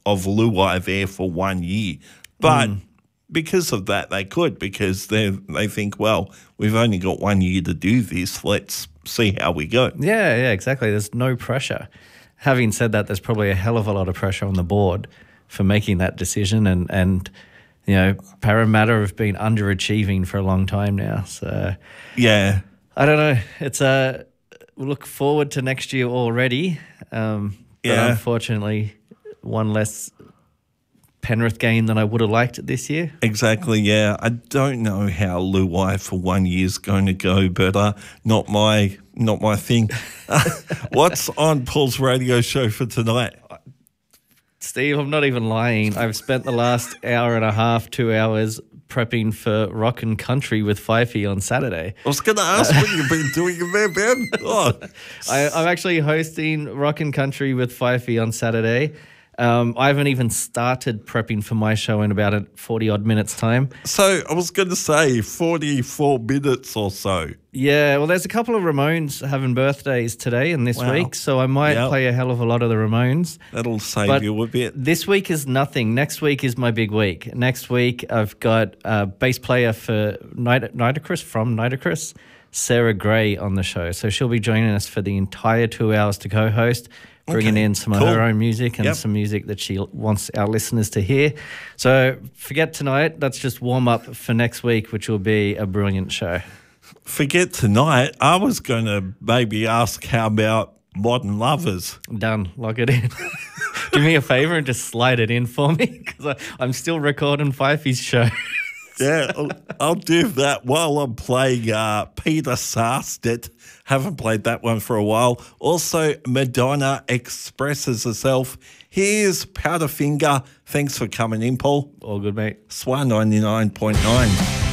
of Luai there for 1 year. But because of that, they could, because they think, well, we've only got 1 year to do this. Let's see how we go. Yeah, exactly. There's no pressure. Having said that, there's probably a hell of a lot of pressure on the board for making that decision, and you know, Parramatta have been underachieving for a long time now. So yeah, I don't know. It's we look forward to next year already. But unfortunately, one less Penrith game than I would have liked this year. Exactly, yeah. I don't know how Luai for 1 year is going to go, but not my thing. What's on Paul's radio show for tonight? Steve, I'm not even lying. I've spent the last hour and a half, 2 hours prepping for Rockin' Country with Fifey on Saturday. I was going to ask what you've been doing in there, Ben. Oh. I'm actually hosting Rockin' Country with Fifey on Saturday. I haven't even started prepping for my show in about 40-odd minutes' time. So I was going to say 44 minutes or so. Yeah, well, there's a couple of Ramones having birthdays today and this week, so I might play a hell of a lot of the Ramones. That'll save you a bit. This week is nothing. Next week is my big week. Next week I've got a bass player for Nitocris, from Nitocris, Sarah Gray, on the show. So she'll be joining us for the entire 2 hours to co-host, bringing in some of her own music and some music that she wants our listeners to hear. So forget tonight. That's just warm up for next week, which will be a brilliant show. Forget tonight. I was going to maybe ask, how about Modern Lovers? Done. Lock it in. Do me a favour and just slide it in for me, because I'm still recording Fifey's show. Yeah, I'll do that while I'm playing Peter Sarstedt. Haven't played that one for a while. Also, Madonna expresses herself. Here's Powderfinger. Thanks for coming in, Paul. All good, mate. SWA 99.9.